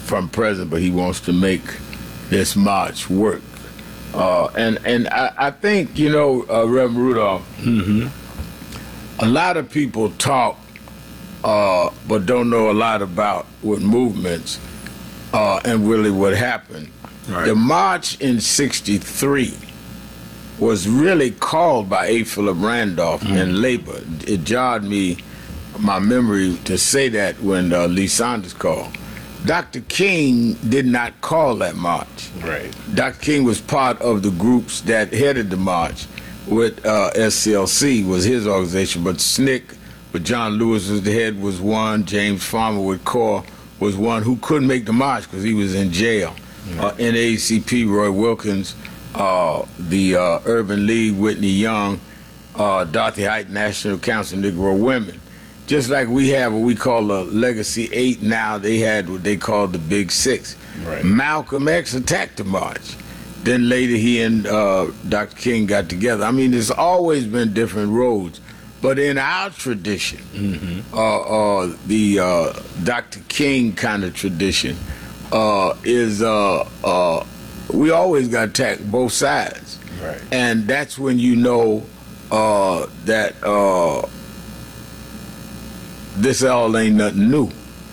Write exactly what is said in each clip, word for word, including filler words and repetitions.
from president, but he wants to make this march work. Uh, and and I, I think, you know, uh, Reverend Rudolph, Mm-hmm. a lot of people talk, uh, but don't know a lot about what movements uh, and really what happened. Right. The march in sixty-three was really called by A. Philip Randolph Mm-hmm. and Labor. It jarred me, my memory, to say that when uh, Lee Saunders called. Doctor King did not call that march. Right. Doctor King was part of the groups that headed the march with uh, S C L C was his organization, but S N C C, with John Lewis as the head, was one. James Farmer with CORE was one who couldn't make the march because he was in jail. Mm-hmm. Uh, N double A C P, Roy Wilkins, uh, the uh, Urban League, Whitney Young, uh, Dorothy Height, National Council of Negro Women. Just like we have what we call the Legacy Eight now, they had what they called the Big Six. Right. Malcolm X attacked the march. Then later he and uh, Doctor King got together. I mean, there's always been different roads. But in our tradition, Mm-hmm. uh, uh, the uh, Doctor King kind of tradition uh, is uh, uh, we always got attacked both sides. Right. And that's when you know uh, that uh, this all ain't nothing new.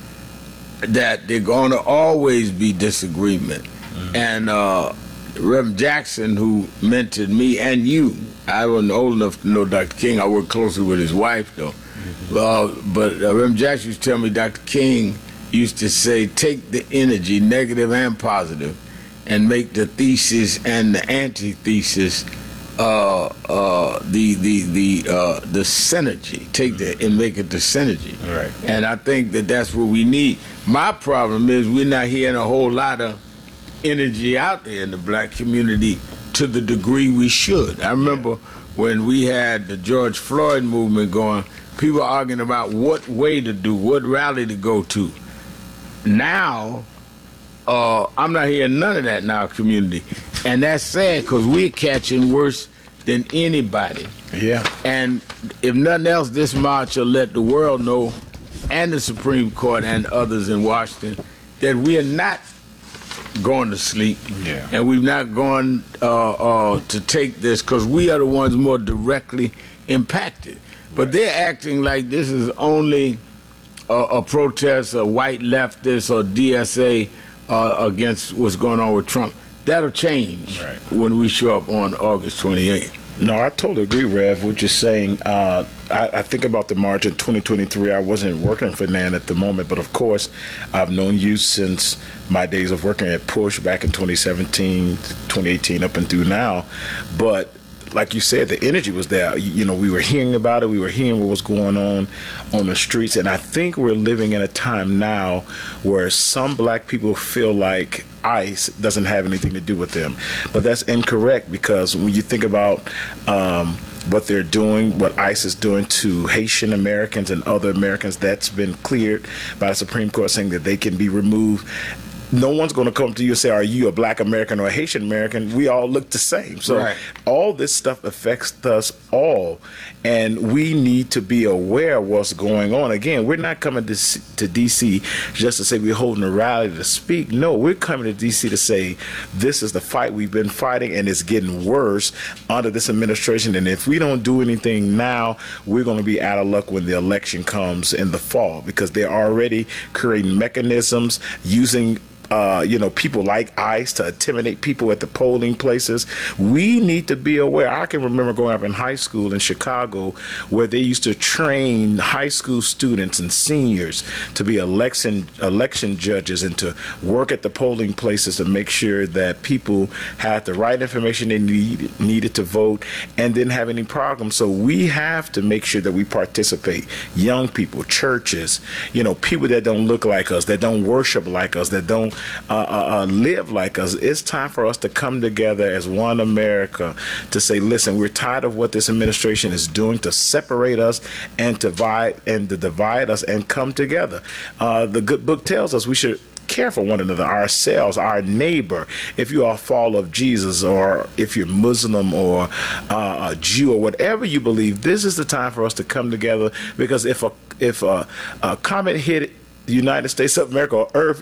That they're gonna always be disagreement. Mm-hmm. And uh, Reverend Jackson, who mentored me and you, I wasn't old enough to know Doctor King. I worked closely with his wife, though. Mm-hmm. Uh, but uh, Reverend Jackson used to tell me Doctor King used to say, take the energy, negative and positive, and make the thesis and the antithesis uh, uh, the the the uh, the synergy. Take the and make it the synergy. Right. And I think that that's what we need. My problem is we're not hearing a whole lot of energy out there in the black community to the degree we should. I remember when we had the George Floyd movement going, people arguing about what way to do, what rally to go to. Now, uh, I'm not hearing none of that in our community. And that's sad because we're catching worse than anybody. Yeah. And if nothing else, this march will let the world know, and the Supreme Court and others in Washington, that we are not going to sleep. Yeah. And we've not gone uh, uh, to take this because we are the ones more directly impacted. But they're acting like this is only a, a protest, a white leftist or D S A uh, against what's going on with Trump. That'll change Right. when we show up on August twenty-eighth. No, I totally agree, Rev, what you're saying. Uh, I, I think about the march in twenty twenty-three. I wasn't working for N A N at the moment, but of course, I've known you since my days of working at Push back in twenty seventeen, twenty eighteen, up and through now. But like you said, the energy was there. You, you know, we were hearing about it. We were hearing what was going on on the streets. And I think we're living in a time now where some black people feel like ICE doesn't have anything to do with them. But that's incorrect, because when you think about um, what they're doing, what ICE is doing to Haitian Americans and other Americans, that's been cleared by the Supreme Court saying that they can be removed. No one's going to come to you and say, are you a black American or a Haitian American? We all look the same. So Right. all this stuff affects us all, and we need to be aware of what's going on. Again, we're not coming to, C- to D C just to say we're holding a rally to speak. No, we're coming to D C to say this is the fight we've been fighting, and it's getting worse under this administration. And if we don't do anything now, we're going to be out of luck when the election comes in the fall, because they're already creating mechanisms using Uh, you know, people like ICE to intimidate people at the polling places. We need to be aware. I can remember growing up in high school in Chicago, where they used to train high school students and seniors to be election election judges and to work at the polling places to make sure that people had the right information they need, needed to vote and didn't have any problems. So we have to make sure that we participate. Young people, churches, you know, people that don't look like us, that don't worship like us, that don't Uh, uh, uh, live like us. It's time for us to come together as one America to say, listen, we're tired of what this administration is doing to separate us and to divide and to divide us and come together. Uh, the good book tells us we should care for one another, ourselves, our neighbor. If you are a follower of Jesus, or if you're Muslim or uh, a Jew or whatever you believe, this is the time for us to come together, because if a if a, a comet hit the United States of America or Earth,